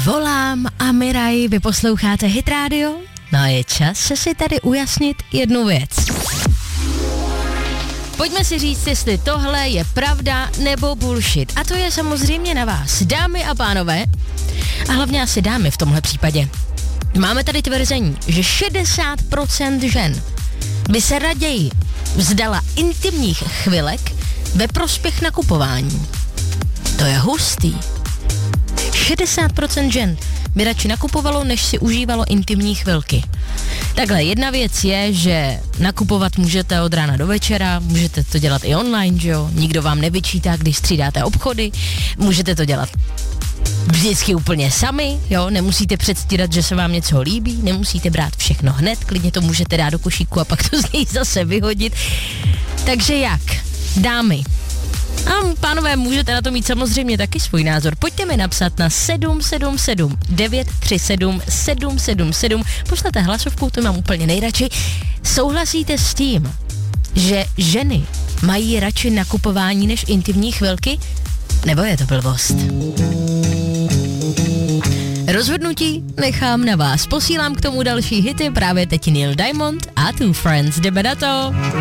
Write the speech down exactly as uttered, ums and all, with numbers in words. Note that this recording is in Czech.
volám a Miraj, vy posloucháte Hit Radio? No je čas se si tady ujasnit jednu věc. Pojďme si říct, jestli tohle je pravda nebo bullshit. A to je samozřejmě na vás, dámy a pánové. A hlavně asi dámy v tomhle případě. Máme tady tvrzení, že šedesát procent žen by se raději vzdala intimních chvilek ve prospěch nakupování. To je hustý. šedesát procent žen by radši nakupovalo, než si užívalo intimní chvilky. Takhle, jedna věc je, že nakupovat můžete od rána do večera, můžete to dělat i online, že jo? Nikdo vám nevyčítá, když střídáte obchody, můžete to dělat vždycky úplně sami, jo? Nemusíte předstírat, že se vám něco líbí, nemusíte brát všechno hned, klidně to můžete dát do košíku a pak to z něj zase vyhodit. Takže jak? Dámy. A pánové, můžete na to mít samozřejmě taky svůj názor. Pojďte mi napsat na sedm sedm sedm devět tři sedm sedm sedm sedm. Pošlete hlasovku, to mám úplně nejradši. Souhlasíte s tím, že ženy mají radši nakupování než intimní chvilky? Nebo je to blbost? Rozhodnutí nechám na vás. Posílám k tomu další hity, právě teď Neil Diamond a Two Friends. Jdeme na to!